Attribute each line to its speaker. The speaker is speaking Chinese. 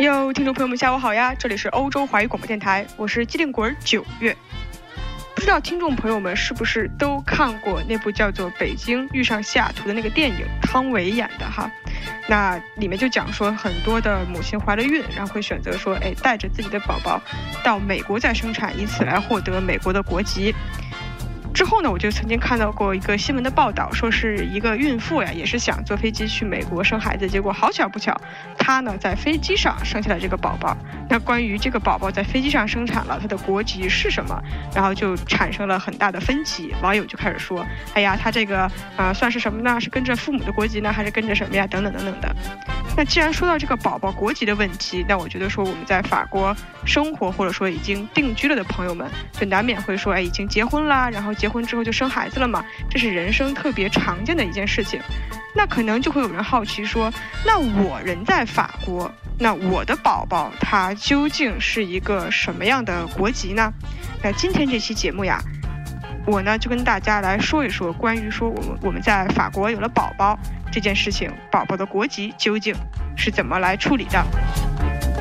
Speaker 1: 哟，听众朋友们，下午好呀！这里是欧洲华语广播电台，我是机灵鬼9月。不知道听众朋友们是不是都看过那部叫做《北京遇上西雅图》的那个电影，汤唯演的哈？那里面就讲说，很多的母亲怀了孕，然后会选择说，带着自己的宝宝到美国再生产，以此来获得美国的国籍。之后呢，我就曾经看到过一个新闻的报道，说是一个孕妇呀，也是想坐飞机去美国生孩子，结果好巧不巧，她呢在飞机上生下了这个宝宝。那关于这个宝宝在飞机上生产了，他的国籍是什么，然后就产生了很大的分歧。网友就开始说，哎呀，他这个算是什么呢？是跟着父母的国籍呢，还是跟着什么呀？等等等等的。那既然说到这个宝宝国籍的问题，那我觉得说我们在法国生活或者说已经定居了的朋友们，就难免会说，已经结婚啦，然后结婚之后就生孩子了嘛，这是人生特别常见的一件事情。那可能就会有人好奇说，那我人在法国，那我的宝宝他究竟是一个什么样的国籍呢？那今天这期节目呀，我呢就跟大家来说一说关于说我们在法国有了宝宝这件事情，宝宝的国籍究竟是怎么来处理的。